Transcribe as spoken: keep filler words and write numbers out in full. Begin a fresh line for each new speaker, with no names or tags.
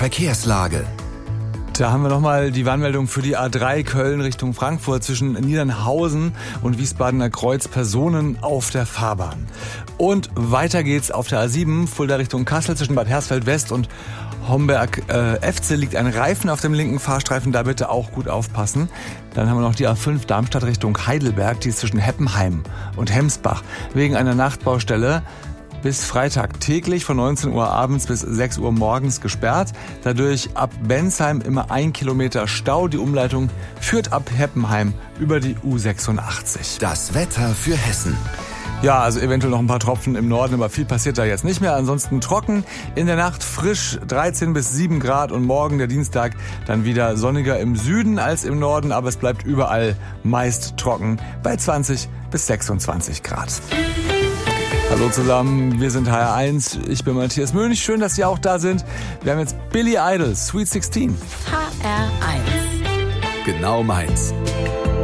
Verkehrslage.
Da haben wir nochmal die Warnmeldung für die A drei Köln Richtung Frankfurt zwischen Niedernhausen und Wiesbadener Kreuz, Personen auf der Fahrbahn. Und weiter geht's auf der A sieben, Fulda Richtung Kassel zwischen Bad Hersfeld West und Homberg-Efze äh, liegt ein Reifen auf dem linken Fahrstreifen, da bitte auch gut aufpassen. Dann haben wir noch die A fünf Darmstadt Richtung Heidelberg, die ist zwischen Heppenheim und Hemsbach wegen einer Nachtbaustelle bis Freitag täglich von neunzehn Uhr abends bis sechs Uhr morgens gesperrt. Dadurch ab Bensheim immer ein Kilometer Stau. Die Umleitung führt ab Heppenheim über die U sechsundachtzig.
Das Wetter für Hessen.
Ja, also eventuell noch ein paar Tropfen im Norden, aber viel passiert da jetzt nicht mehr. Ansonsten trocken, in der Nacht frisch, dreizehn bis sieben Grad und morgen, der Dienstag, dann wieder sonniger im Süden als im Norden, aber es bleibt überall meist trocken bei zwanzig bis sechsundzwanzig Grad. Hallo zusammen, wir sind H R eins, ich bin Matthias Möhnig, schön, dass Sie auch da sind. Wir haben jetzt Billy Idol, Sweet sechzehn.
H R eins.
Genau meins.